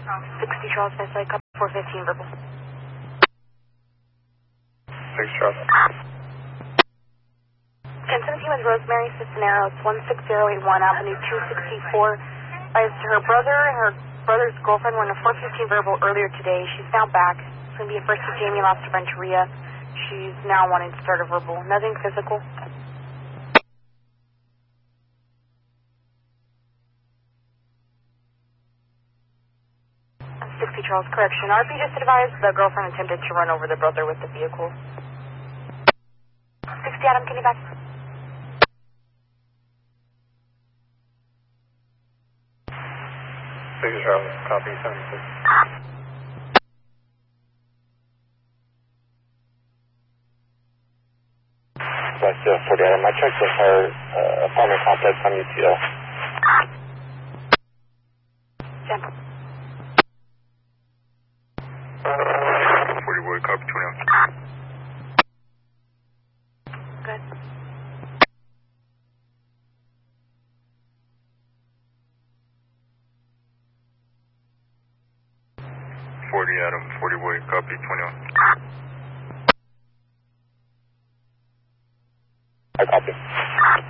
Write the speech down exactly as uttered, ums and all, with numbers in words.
sixty Charles, West Lake, up four fifteen, verbal. six Charles. ten seventeen with Rosemary Cisneros, one six zero eight one Avenue two sixty-four. As to her brother and her brother's girlfriend were in a four fifteen verbal earlier today. She's now back. It's going to be a first to Jamie, lost to Renteria. She's now wanting to start a verbal. Nothing physical. sixty Charles, correction. R P just advised the girlfriend attempted to run over the brother with the vehicle. sixty Adam, can you back? six Charles, copy, seventy-six. West uh, forty Adam, I checked with her uh, apartment complex on U T L. Sample. forty Wood, copy, twenty-one. Good. forty Adam, forty Wood, copy, twenty-one. I copy.